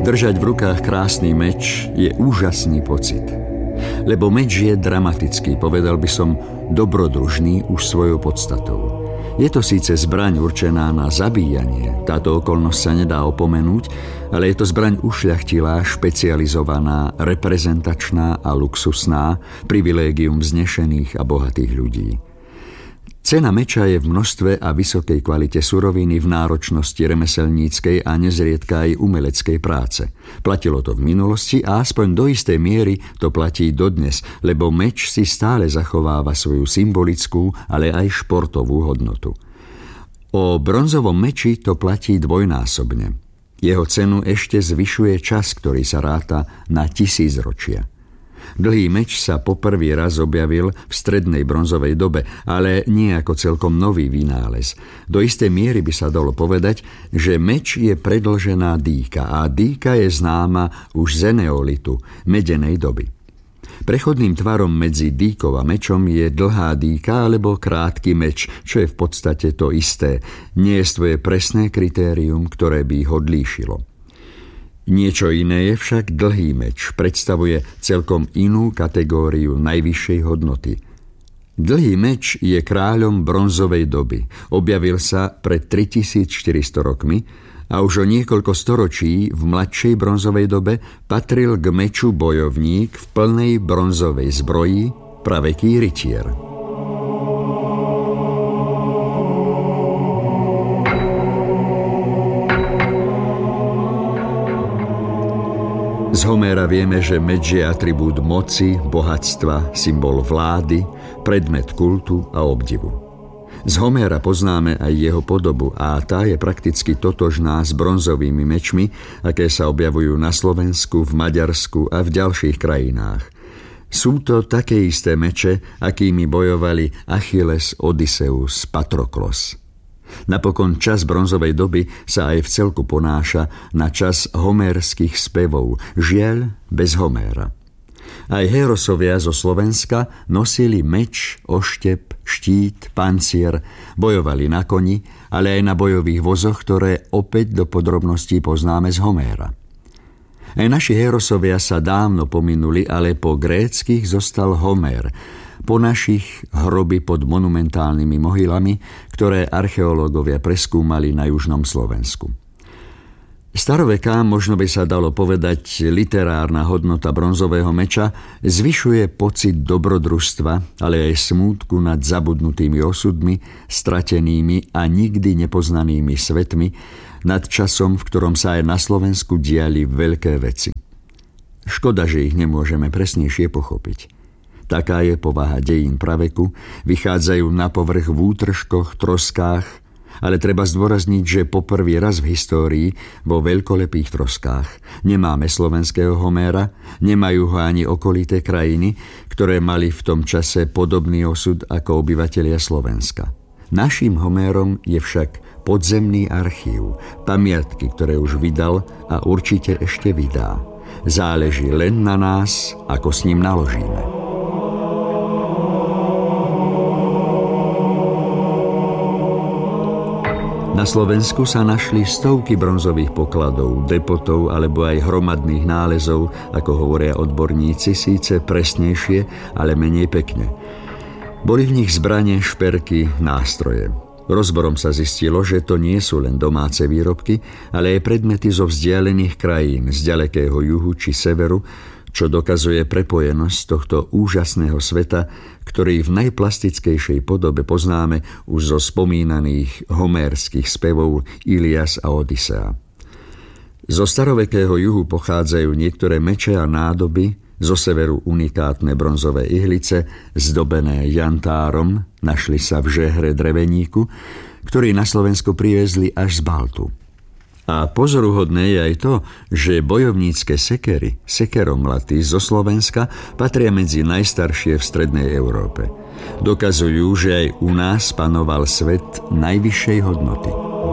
Držať v rukách krásny meč je úžasný pocit. Lebo meč je dramatický, povedal by som dobrodružný už svojou podstatou. Je to síce zbraň určená na zabíjanie, táto okolnosť sa nedá opomenúť, ale je to zbraň ušľachtilá, špecializovaná, reprezentačná a luxusná, privilégium vznešených a bohatých ľudí. Cena meča je v množstve a vysokej kvalite suroviny, v náročnosti remeselníckej a nezriedka aj umeleckej práce. Platilo to v minulosti a aspoň do istej miery to platí dodnes, lebo meč si stále zachováva svoju symbolickú, ale aj športovú hodnotu. O bronzovom meči to platí dvojnásobne. Jeho cenu ešte zvyšuje čas, ktorý sa ráta na 1000 ročia. Dlhý meč sa poprvý raz objavil v strednej bronzovej dobe, ale nie ako celkom nový vynález. Do istej miery by sa dalo povedať, že meč je predĺžená dýka a dýka je známa už z eneolitu, medenej doby. Prechodným tvarom medzi dýkou a mečom je dlhá dýka alebo krátky meč, čo je v podstate to isté. Nie je presné kritérium, ktoré by ich odlíšilo. Niečo iné je však dlhý meč, predstavuje celkom inú kategóriu najvyššej hodnoty. Dlhý meč je kráľom bronzovej doby. Objavil sa pred 3400 rokmi a už o niekoľko storočí v mladšej bronzovej dobe patril k meču bojovník v plnej bronzovej zbroji, praveký rytier. Z Homéra vieme, že meč je atribút moci, bohatstva, symbol vlády, predmet kultu a obdivu. Z Homéra poznáme aj jeho podobu a tá je prakticky totožná s bronzovými mečmi, aké sa objavujú na Slovensku, v Maďarsku a v ďalších krajinách. Sú to také isté meče, akými bojovali Achilles, Odysseus, Patroklos. Napokon čas bronzovej doby sa aj v celku ponáša na čas homérskych spevov, žiaľ bez Homéra. Aj Hérosovia zo Slovenska nosili meč, oštep, štít, pancier, bojovali na koni, ale aj na bojových vozoch, ktoré opäť do podrobností poznáme z Homéra. Aj naši Hérosovia sa dávno pominuli, ale po gréckych zostal Homér, po našich hroby pod monumentálnymi mohylami, ktoré archeológovia preskúmali na južnom Slovensku. Staroveká, možno by sa dalo povedať, literárna hodnota bronzového meča zvyšuje pocit dobrodružstva, ale aj smútku nad zabudnutými osudmi, stratenými a nikdy nepoznanými svetmi, nad časom, v ktorom sa aj na Slovensku diali veľké veci. Škoda, že ich nemôžeme presnejšie pochopiť. Taká je povaha dejín praveku, vychádzajú na povrch v útržkoch, troskách, ale treba zdôrazniť, že poprvý raz v histórii vo veľkolepých troskách nemáme slovenského Homéra, nemajú ho ani okolité krajiny, ktoré mali v tom čase podobný osud ako obyvatelia Slovenska. Naším Homérom je však podzemný archív, pamiatky, ktoré už vydal a určite ešte vydá. Záleží len na nás, ako s ním naložíme. Na Slovensku sa našli stovky bronzových pokladov, depotov alebo aj hromadných nálezov, ako hovoria odborníci, síce presnejšie, ale menej pekne. Boli v nich zbrane, šperky, nástroje. Rozborom sa zistilo, že to nie sú len domáce výrobky, ale aj predmety zo vzdialených krajín, z ďalekého juhu či severu, čo dokazuje prepojenosť tohto úžasného sveta, ktorý v najplastickejšej podobe poznáme už zo spomínaných homérskych spevov Ilias a Odysea. Zo starovekého juhu pochádzajú niektoré meče a nádoby, zo severu unikátne bronzové ihlice, zdobené jantárom, našli sa v žehre dreveníku, ktorý na Slovensko priviezli až z Baltu. A pozoruhodné je aj to, že bojovnícke sekery, sekeromlaty zo Slovenska patria medzi najstaršie v strednej Európe. Dokazujú, že aj u nás panoval svet najvyššej hodnoty.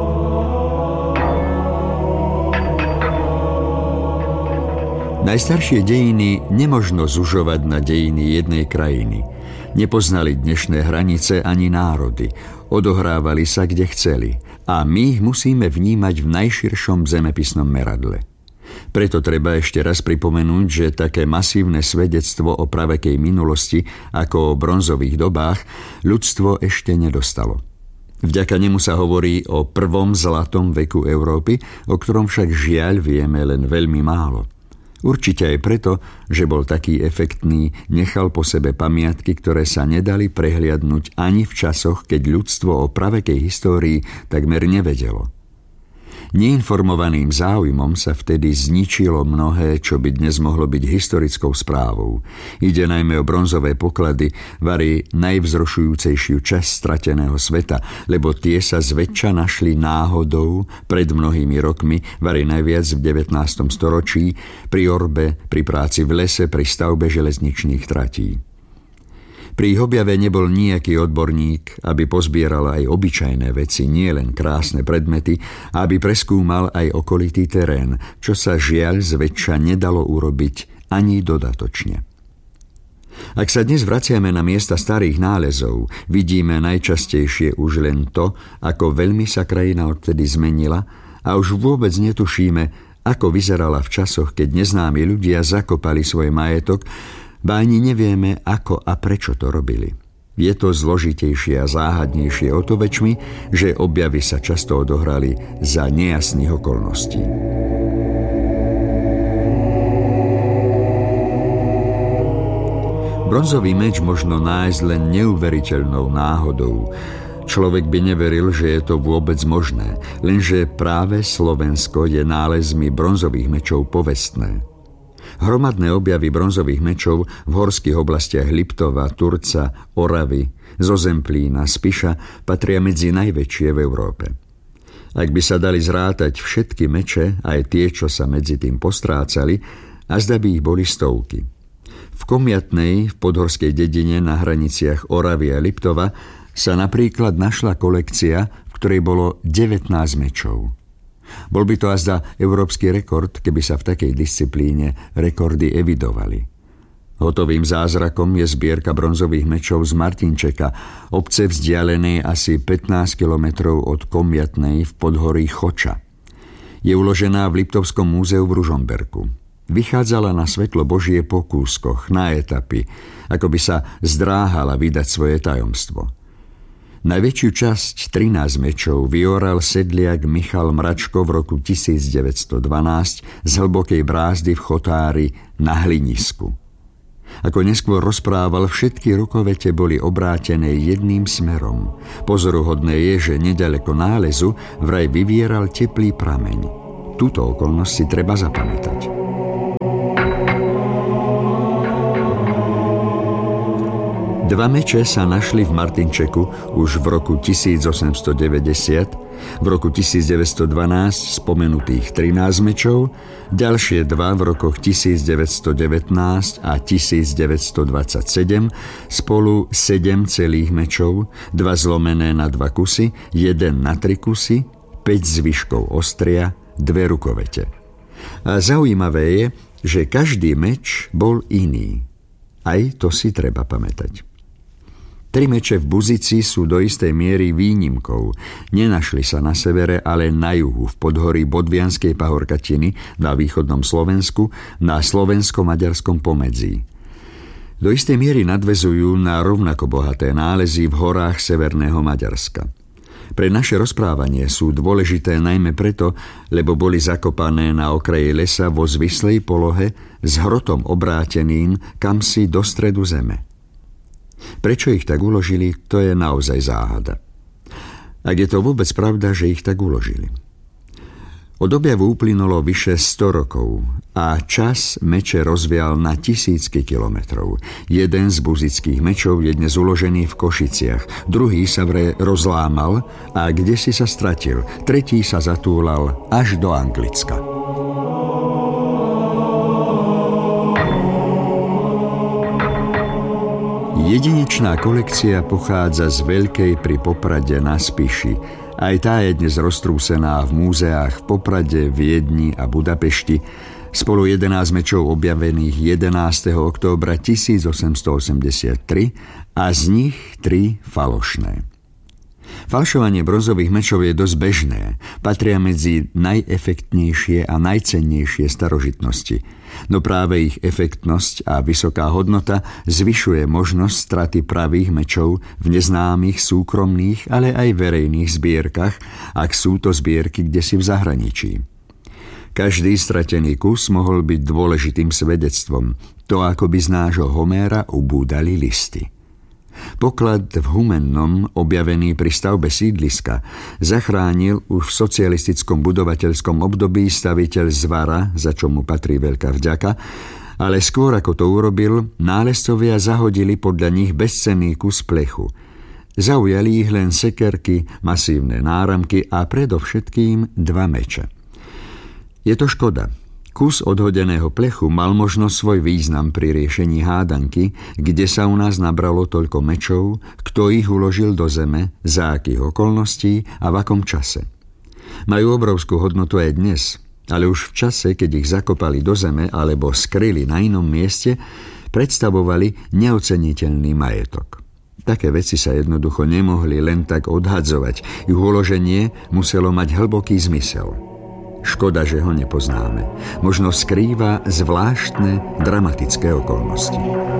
Najstaršie dejiny nemožno zužovať na dejiny jednej krajiny. Nepoznali dnešné hranice ani národy. Odohrávali sa, kde chceli. A my ich musíme vnímať v najširšom zemepisnom meradle. Preto treba ešte raz pripomenúť, že také masívne svedectvo o pravekej minulosti ako o bronzových dobách ľudstvo ešte nedostalo. Vďaka nemu sa hovorí o prvom zlatom veku Európy, o ktorom však žiaľ vieme len veľmi málo. Určite aj preto, že bol taký efektný, nechal po sebe pamiatky, ktoré sa nedali prehliadnúť ani v časoch, keď ľudstvo o pravekej histórii takmer nevedelo. Neinformovaným záujmom sa vtedy zničilo mnohé, čo by dnes mohlo byť historickou správou. Ide najmä o bronzové poklady, vari najvzrušujúcejšiu časť strateného sveta, lebo tie sa zväčša našli náhodou pred mnohými rokmi, vari najviac v 19. storočí, pri orbe, pri práci v lese, pri stavbe železničných tratí. Pri ich objave nebol nejaký odborník, aby pozbieral aj obyčajné veci, nie len krásne predmety, aby preskúmal aj okolitý terén, čo sa žiaľ zväčša nedalo urobiť ani dodatočne. Ak sa dnes vraciame na miesta starých nálezov, vidíme najčastejšie už len to, ako veľmi sa krajina odtedy zmenila a už vôbec netušíme, ako vyzerala v časoch, keď neznámi ľudia zakopali svoj majetok, ba ani nevieme, ako a prečo to robili. Je to zložitejšie a záhadnejšie o to väčšmi, že objavy sa často odohrali za nejasných okolností. Bronzový meč možno nájsť len neuveriteľnou náhodou. Človek by neveril, že je to vôbec možné, lenže práve Slovensko je nálezmi bronzových mečov povestné. Hromadné objavy bronzových mečov v horských oblastiach Liptova, Turca, Oravy, zo Zemplína, Spiša patria medzi najväčšie v Európe. Ak by sa dali zrátať všetky meče, aj tie, čo sa medzi tým postrácali, azda by ich boli stovky. V Komiatnej, v podhorskej dedine na hraniciach Oravy a Liptova sa napríklad našla kolekcia, v ktorej bolo 19 mečov. Bol by to azda európsky rekord, keby sa v takej disciplíne rekordy evidovali. Hotovým zázrakom je zbierka bronzových mečov z Martinčeka, obce vzdialenej asi 15 kilometrov od Komiatnej v podhorí Choča. Je uložená v Liptovskom múzeu v Ružomberku. Vychádzala na svetlo Božie po kúskoch, na etapy, ako by sa zdráhala vydať svoje tajomstvo. Najväčšiu časť, 13 mečov, vyoral sedliak Michal Mračko v roku 1912 z hlbokej brázdy v Chotári na Hlinisku. Ako neskôr rozprával, všetky rukovete boli obrátené jedným smerom. Pozoruhodné je, že neďaleko nálezu vraj vyvieral teplý prameň. Túto okolnosť si treba zapamätať. Dva meče sa našli v Martinčeku už v roku 1890, v roku 1912 spomenutých 13 mečov, ďalšie dva v rokoch 1919 a 1927, spolu 7 celých mečov, 2 zlomené na 2 kusy, 1 na 3 kusy, 5 zvyškov ostria, 2 rukovete. A zaujímavé je, že každý meč bol iný. Aj to si treba pamätať. 3 meče v Buzici sú do istej miery výnimkou. Nenašli sa na severe, ale na juhu, v podhorí Bodvianskej pahorkatiny, na východnom Slovensku, na slovensko-maďarskom pomedzí. Do istej miery nadväzujú na rovnako bohaté nálezy v horách severného Maďarska. Pre naše rozprávanie sú dôležité najmä preto, lebo boli zakopané na okraji lesa vo zvislej polohe s hrotom obráteným kamsi do stredu zeme. Prečo ich tak uložili, to je naozaj záhada. Ak je to vôbec pravda, že ich tak uložili. Od objavu uplynulo vyše 100 rokov a čas meče rozvial na tisícky kilometrov. Jeden z buzických mečov je dnes uložený v Košiciach, druhý sa vraj rozlámal a kdesi sa stratil, tretí sa zatúlal až do Anglicka. Jedinečná kolekcia pochádza z Veľkej pri Poprade na Spiši. Aj tá je dnes roztrúsená v múzeách v Poprade, Viedni a Budapešti. Spolu 11 mečov objavených 11. októbra 1883 a z nich 3 falošné. Falšovanie bronzových mečov je dosť bežné. Patria medzi najefektnejšie a najcennejšie starožitnosti. No práve ich efektnosť a vysoká hodnota zvyšuje možnosť straty pravých mečov v neznámych súkromných, ale aj verejných zbierkach, ak sú to zbierky kdesi v zahraničí. Každý stratený kus mohol byť dôležitým svedectvom. To akoby z nášho Homéra ubúdali listy. Poklad v Humennom, objavený pri stavbe sídliska, zachránil už v socialistickom budovateľskom období staviteľ Zvara, za čo mu patrí veľká vďaka, ale skôr ako to urobil, nálezcovia zahodili podľa nich bezcenný kus plechu. Zaujali ich len sekerky, masívne náramky a predovšetkým 2 meče. Je to škoda. Kus odhodeného plechu mal možno svoj význam pri riešení hádanky, kde sa u nás nabralo toľko mečov, kto ich uložil do zeme, za akých okolností a v akom čase. Majú obrovskú hodnotu aj dnes, ale už v čase, keď ich zakopali do zeme alebo skryli na inom mieste, predstavovali neoceniteľný majetok. Také veci sa jednoducho nemohli len tak odhadzovať. Ich uloženie muselo mať hlboký zmysel. Škoda, že ho nepoznáme. Možno skrýva zvláštne, dramatické okolnosti.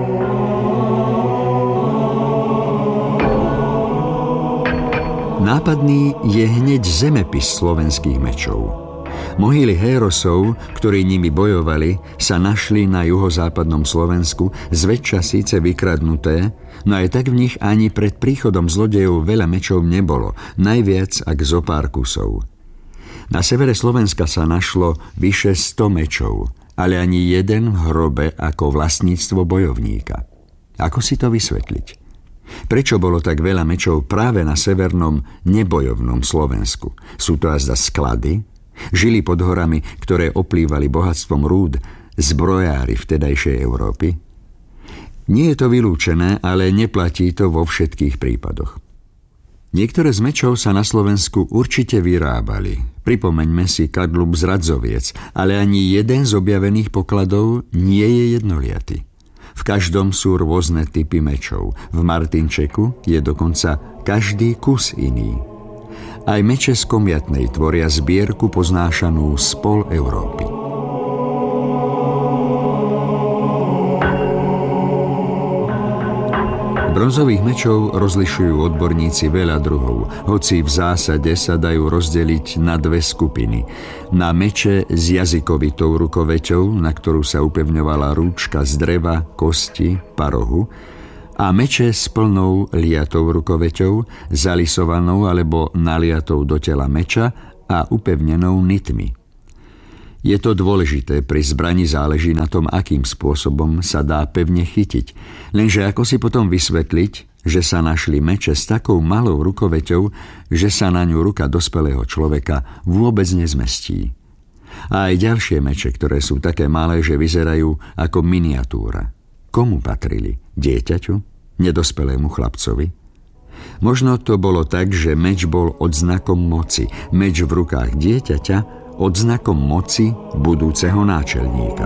Nápadný je hneď zemepis slovenských mečov. Mohyly hérosov, ktorí nimi bojovali, sa našli na juhozápadnom Slovensku, zväčša síce vykradnuté, no aj tak v nich ani pred príchodom zlodejov veľa mečov nebolo, najviac ak zo pár kusov. Na severe Slovenska sa našlo vyše 100 mečov, ale ani jeden v hrobe ako vlastníctvo bojovníka. Ako si to vysvetliť? Prečo bolo tak veľa mečov práve na severnom nebojovnom Slovensku? Sú to azda sklady? Žili pod horami, ktoré oplývali bohatstvom rúd, zbrojári vtedajšej Európy? Nie je to vylúčené, ale neplatí to vo všetkých prípadoch. Niektoré z mečov sa na Slovensku určite vyrábali. Pripomeňme si kadlub z Radzoviec, ale ani jeden z objavených pokladov nie je jednoliaty. V každom sú rôzne typy mečov. V Martinčeku je dokonca každý kus iný. Aj meče z Komiatnej tvoria zbierku poznášanú z pol Európy. Bronzových mečov rozlišujú odborníci veľa druhov, hoci v zásade sa dajú rozdeliť na 2 skupiny. Na meče s jazykovitou rukoveťou, na ktorú sa upevňovala rúčka z dreva, kosti, parohu, a meče s plnou liatou rukoveťou, zalisovanou alebo naliatou do tela meča a upevnenou nitmi. Je to dôležité, pri zbrani záleží na tom, akým spôsobom sa dá pevne chytiť. Lenže ako si potom vysvetliť, že sa našli meče s takou malou rukoveťou, že sa na ňu ruka dospelého človeka vôbec nezmestí. A aj ďalšie meče, ktoré sú také malé, že vyzerajú ako miniatúra. Komu patrili? Dieťaťu? Nedospelému chlapcovi? Možno to bolo tak, že meč bol odznakom moci. Meč v rukách dieťaťa odznakom moci budúceho náčelníka.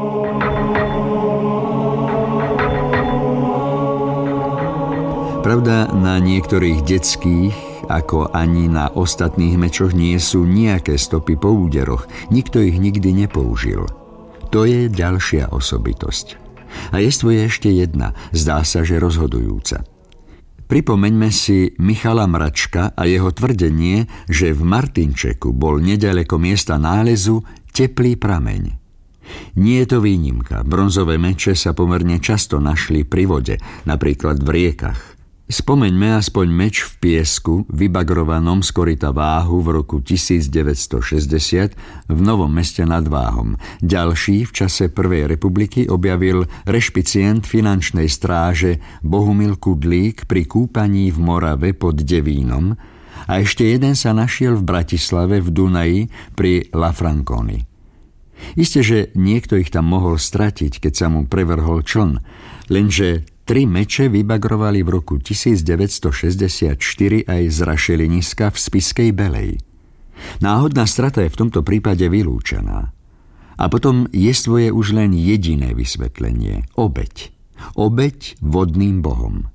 Pravda, na niektorých detských, ako ani na ostatných mečoch nie sú nejaké stopy po úderoch. Nikto ich nikdy nepoužil. To je ďalšia osobitosť. A je ešte jedna, zdá sa, že rozhodujúca. Pripomeňme si Michala Mračka a jeho tvrdenie, že v Martinčeku bol neďaleko miesta nálezu teplý prameň. Nie je to výnimka. Bronzové meče sa pomerne často našli pri vode, napríklad v riekach. Spomeňme aspoň meč v piesku, vybagrovanom z koryta Váhu v roku 1960 v Novom Meste nad Váhom. Ďalší v čase Prvej republiky objavil rešpicient finančnej stráže Bohumil Kudlík pri kúpaní v Morave pod Devínom a ešte jeden sa našiel v Bratislave v Dunaji pri La Franconi. Isté, že niekto ich tam mohol stratiť, keď sa mu prevrhol čln, lenže 3 meče vybagrovali v roku 1964 aj z rašeliniska v Spišskej Belej. Náhodná strata je v tomto prípade vylúčená. A potom je už len jediné vysvetlenie – obeť. Obeť vodným bohom.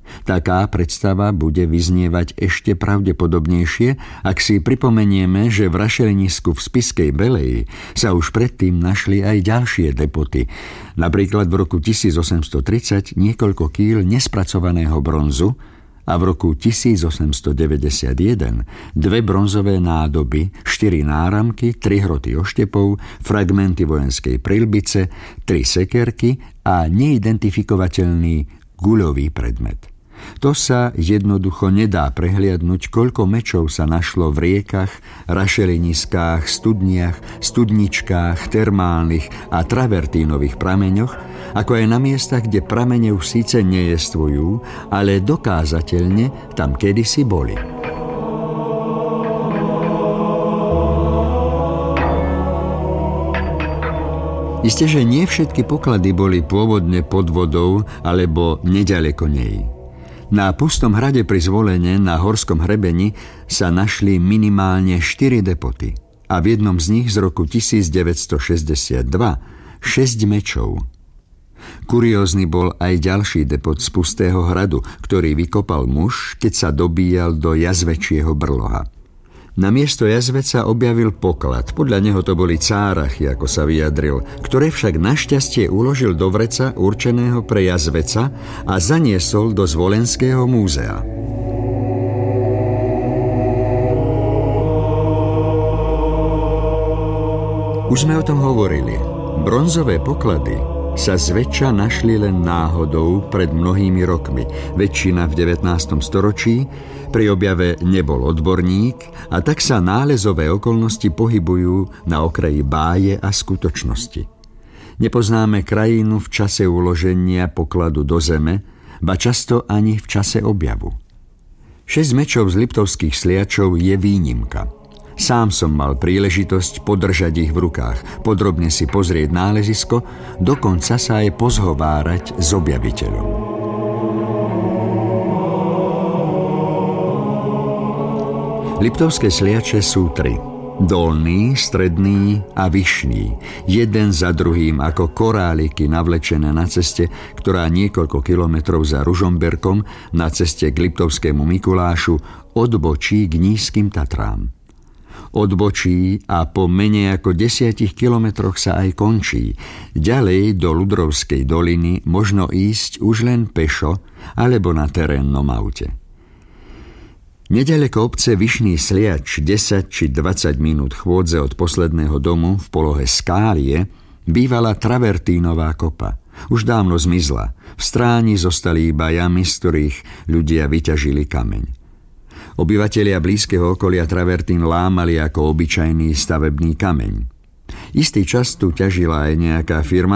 Taká predstava bude vyznievať ešte pravdepodobnejšie, ak si pripomenieme, že v rašelinisku v Spišskej Beleji sa už predtým našli aj ďalšie depoty. Napríklad v roku 1830 niekoľko kíl nespracovaného bronzu a v roku 1891 2 bronzové nádoby, 4 náramky, 3 hroty oštepov, fragmenty vojenskej prilbice, 3 sekerky a neidentifikovateľný guľový predmet. To sa jednoducho nedá prehliadnúť, koľko mečov sa našlo v riekach, rašeliniskách, studniach, studničkách, termálnych a travertínových prameňoch, ako aj na miestach, kde pramene už síce nejestvujú, ale dokázateľne tam kedysi boli. Isté, že nie všetky poklady boli pôvodne pod vodou alebo neďaleko nej. Na Pustom hrade pri Zvolene na Horskom hrebení sa našli minimálne 4 depoty a v jednom z nich z roku 1962 6 mečov. Kuriózny bol aj ďalší depot z Pustého hradu, ktorý vykopal muž, keď sa dobíjal do jazvečieho brloha. Na miesto jazveca objavil poklad, podľa neho to boli cárachy, ako sa vyjadril, ktoré však našťastie uložil do vreca určeného pre jazveca a zaniesol do Zvolenského múzea. Už sme o tom hovorili. Bronzové poklady sa zväčša našli len náhodou pred mnohými rokmi. Väčšina v 19. storočí, pri objave nebol odborník a tak sa nálezové okolnosti pohybujú na okraji báje a skutočnosti. Nepoznáme krajinu v čase uloženia pokladu do zeme, ba často ani v čase objavu. 6 mečov z liptovských sliačov je výnimka. Sám som mal príležitosť podržať ich v rukách, podrobne si pozrieť nálezisko, dokonca sa aj pozhovárať s objaviteľom. Liptovské sliače sú 3. Dolný, stredný a vyšný. Jeden za druhým ako koráliky navlečené na ceste, ktorá niekoľko kilometrov za Ružomberkom na ceste k Liptovskému Mikulášu odbočí k nízkym Tatrám. Odbočí a po menej ako 10 kilometroch sa aj končí. Ďalej do Ľudrovskej doliny možno ísť už len pešo alebo na terénnom aute. Neďaleko obce Vyšný Sliač, 10 či 20 minút chôdze od posledného domu v polohe Skálie, bývala travertínová kopa. Už dávno zmizla. V stráni zostali iba jamy, z ktorých ľudia vyťažili kameň. Obyvatelia blízkeho okolia travertín lámali ako obyčajný stavebný kameň. Istý čas tu ťažila aj nejaká firma,